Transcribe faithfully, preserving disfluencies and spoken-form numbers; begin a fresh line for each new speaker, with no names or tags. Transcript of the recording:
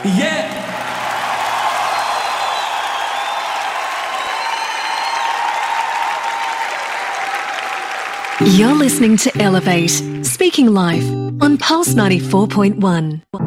Yeah.
You're listening to Elevate, speaking life on Pulse ninety-four point one.